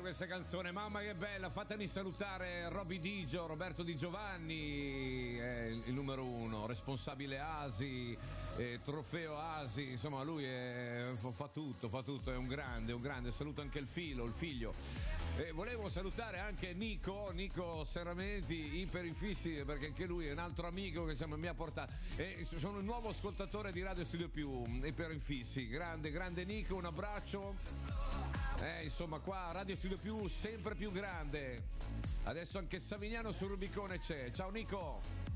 questa canzone, mamma che bella. Fatemi salutare Robby Digio, Roberto Di Giovanni, il numero uno, responsabile Asi, trofeo Asi, insomma lui fa tutto, è un grande. Saluto anche il figlio. Volevo salutare anche Nico Serramenti, Iperifissi, perché anche lui è un altro amico che mi ha portato. Sono il nuovo ascoltatore di Radio Studio Più, Iperifissi. Grande Nico, un abbraccio. Insomma, qua Radio Studio Più sempre più grande. Adesso anche Savignano sul Rubicone c'è. Ciao Nico.